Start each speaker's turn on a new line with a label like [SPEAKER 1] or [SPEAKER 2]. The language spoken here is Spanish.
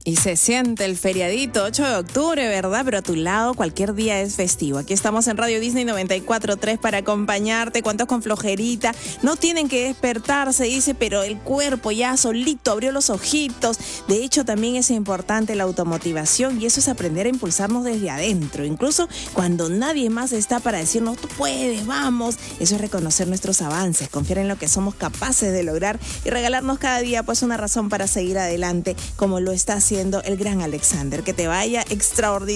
[SPEAKER 1] Y se siente el feriadito, 8 de octubre, ¿verdad? Pero a tu lado cualquier día es festivo. Aquí estamos en Radio Disney 94.3 para acompañarte. ¿Cuántos con flojerita? No tienen que despertarse, dice, pero el cuerpo ya solito abrió los ojitos. De hecho, también es importante la automotivación y eso es aprender a impulsarnos desde adentro. Incluso cuando nadie más está para decirnos, tú puedes, vamos. Eso es reconocer nuestros avances, confiar en lo que somos capaces de lograr y regalarnos cada día pues una razón para seguir adelante, como lo está haciendo el gran Alexander. Que te vaya extraordinario.